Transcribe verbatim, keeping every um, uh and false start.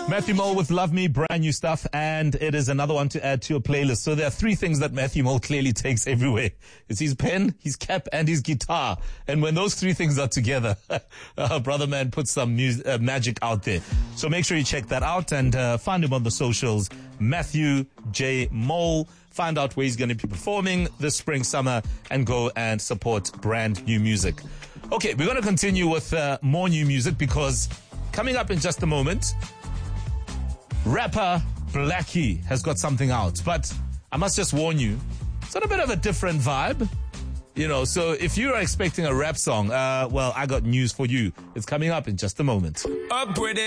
Matthew Mole with Love Me, brand new stuff, and it is another one to add to your playlist. So there are three things that Matthew Mole clearly takes everywhere. It's his pen, his cap, and his guitar. And when those three things are together, uh, Brother Man puts some music, uh, magic out there. So make sure you check that out and uh, find him on the socials, Matthew J. Mole. Find out where he's going to be performing this spring, summer, and go and support brand new music. Okay, we're going to continue with uh, more new music because coming up in just a moment, rapper Blackie has got something out, but I must just warn you, it's got a bit of a different vibe, you know, so if you're expecting a rap song, uh, well, I got news for you. It's coming up in just a moment. Upgraded.